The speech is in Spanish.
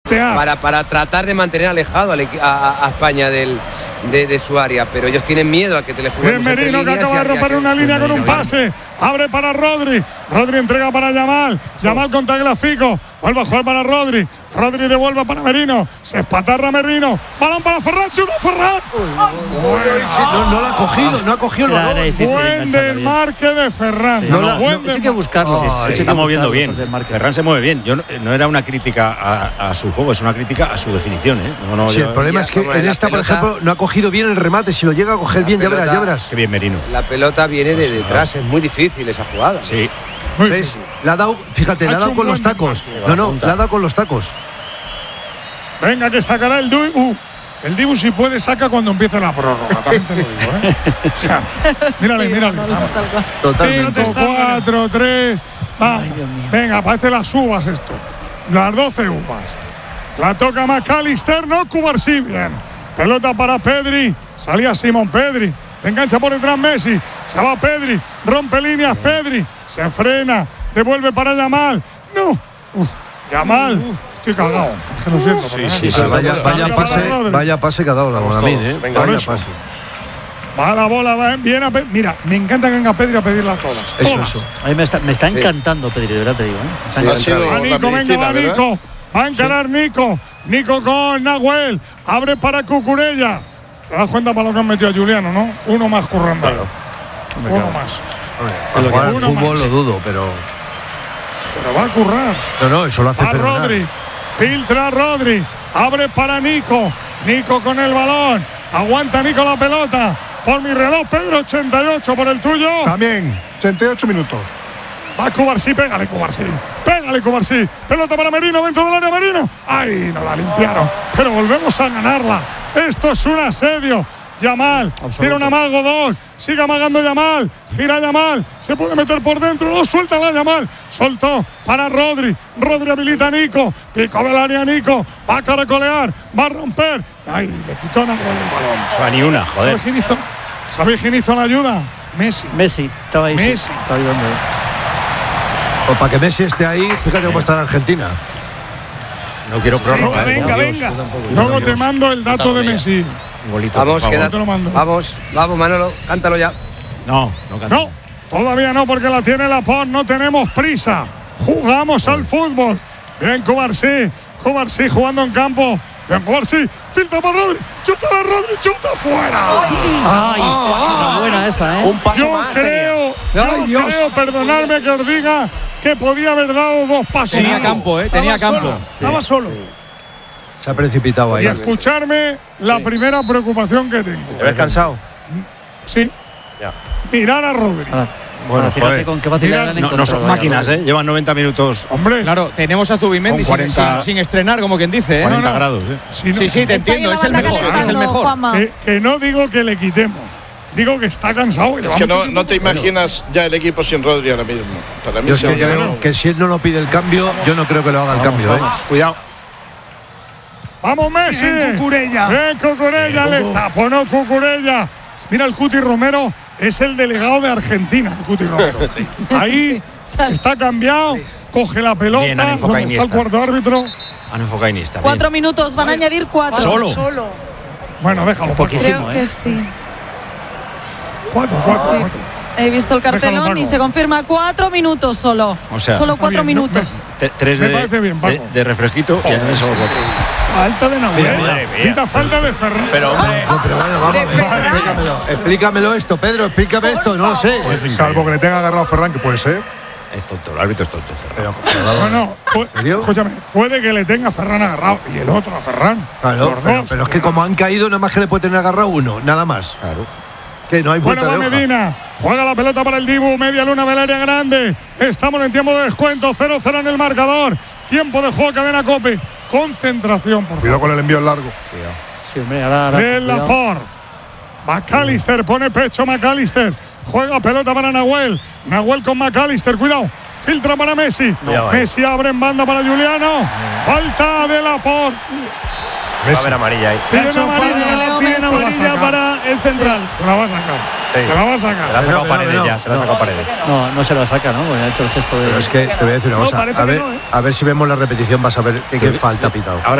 pivotear. Para tratar de mantener alejado a España de su área, pero ellos tienen miedo a que te le juguemos. Bien Merino, que acaba de romper una línea con un pase. Abre para Rodri. Rodri entrega para Yamal. Yamal con Tagliafico. Vuelve a jugar para Rodri. Rodri devuelve para Merino. Se espatarra Merino. Balón para Ferran. ¡Chuta Ferran! No lo ha cogido. No ha cogido el balón. Buen desmarque de Ferran. Hay que buscarlo. Se está moviendo bien. Ferran se mueve bien. No era una crítica a su juego, es una crítica a su definición. Sí, el problema es que en esta, por ejemplo, no ha cogido bien el remate. Si lo llega a coger bien, ya verás. Qué bien Merino. La pelota viene de detrás. Es muy difícil esa jugada. Sí. ¿Ves? Le ha dado, fíjate, le ha dado con los tacos. Le ha dado con los tacos. Venga, que sacará el Dibu. El Dibu, si puede, saca cuando empiece la prórroga. También te lo digo, O sea, mírale. Totalmente. 5, 4, 3. Vamos. Venga, parece las uvas esto. Las 12 uvas. La toca McAllister, no Cubarsí. Bien. Pelota para Pedri. Salía Simón Pedri. Engancha por detrás Messi. Se va Pedri. Rompe líneas Pedri. Se frena. Devuelve para Yamal. No. Yamal. Estoy cagado. Es que lo siento. Vaya pase que ha dado la Bonamín, Vaya pase. Va la bola, va bien a Mira, me encanta que venga Pedri a pedirla todas. Eso. A mí me está encantando Pedri, de verdad te digo. Nico, venga, va Nico. Va a encarar Nico. Nico con Nahuel. Abre para Cucurella. Te das cuenta para lo que han metido a Juliano, ¿no? Uno más currando. Claro. Uno más. Para jugar al fútbol lo dudo, pero va a currar. No, eso lo hace fenomenal. Rodri. Filtra Rodri. Abre para Nico. Nico con el balón. Aguanta Nico la pelota. Por mi reloj, Pedro, 88. Por el tuyo. También, 88 minutos. Va Cubarsí, pégale Cubarsí. Pelota para Merino, dentro del área Merino. ¡Ay, no la limpiaron! Pero volvemos a ganarla. Esto es un asedio. Yamal, tira un amago, dos. Sigue amagando Yamal. Gira Yamal. Se puede meter por dentro. No, suelta la Yamal. Soltó para Rodri. Rodri habilita a Nico. Pico del área Nico. Va a caracolear. Va a romper. ¡Ay, le quitó Nahuel el balón! No va ni una, joder. ¿Sabéis quién hizo la ayuda? Messi, estaba ahí. Messi. Estaba ayudando. O para que Messi esté ahí, fíjate cómo está en Argentina. No quiero prórroga. Venga. Luego te mando el dato de Messi. Vamos, vamos, Manolo, cántalo ya. No, todavía no, porque la tiene Laporte. No tenemos prisa. Jugamos al fútbol. Bien, Cubarsí jugando en campo. Bien, Cubarsí. Filtra para Rodri. Chuta fuera. Ay, buena esa, Un paso Yo más. creo, perdonadme que os diga, que podía haber dado dos pasos. Tenía campo, tenía campo. Estaba solo. Se ha precipitado ahí. Y escucharme la primera preocupación que tengo. ¿Te ves cansado? Sí. Ya. Mirar a Rodri. Bueno, fíjate con qué facilidad no son máquinas, Llevan 90 minutos. Hombre. Claro, tenemos a Zubimendi sin estrenar, como quien dice, 40 grados, Sí, te entiendo, es el mejor. Que no digo que le quitemos. Digo que está cansado. Es que no te imaginas ya el equipo sin Rodri ahora mismo. Para mí yo creo que si él no lo pide el cambio, yo no creo que lo haga el cambio. Cuidado. ¡Vamos, Messi! Cucurella, le taponó Cucurella. Mira, el Cuti Romero es el delegado de Argentina, el Cuti Romero. Ahí está cambiado, coge la pelota, donde está el cuarto árbitro. Han enfocado Iniesta. 4 minutos, van a añadir 4. ¿Solo? Bueno, déjalo. Poquísimo, Creo que sí. 4. He visto el cartelón y se confirma 4 minutos solo. O sea, solo 4 minutos. 3 me parece bien, de refresquito y además solo 4. Falta de Nahuel. Falta de Ferran. Pero hombre. Vamos, explícamelo esto, Pedro. Explícame esto, no lo sé. Salvo que le tenga agarrado a Ferran, que puede ser. Es tonto, el árbitro es tonto. Escúchame, puede que le tenga a Ferran agarrado y el otro a Ferran. Claro, pero es que como han caído, nada más que le puede tener agarrado uno, nada más. Claro. Que no hay vuelta de hoja. Medina, juega la pelota para el Dibu, media luna del área grande. Estamos en tiempo de descuento, 0-0 en el marcador. Tiempo de juego, cadena Cope. Concentración, por favor. Cuidado con el envío largo. Sí, hombre, ahora. De Laporte. McAllister, pone pecho McAllister. Juega pelota para Nahuel. Nahuel con McAllister, cuidado. Filtra para Messi. Messi abre en banda para Juliano. Falta de Laporte. Va a haber amarilla ahí. Piden amarilla para el central. Se la va a sacar. Sí. Se la va a sacar. Se la ha sacado Paredes ya. Se la ha sacado Paredes. No se la saca, ¿no? Porque ha hecho el gesto de. Pero es que te voy a decir una cosa. A ver si vemos la repetición, vas a ver qué falta ha pitado.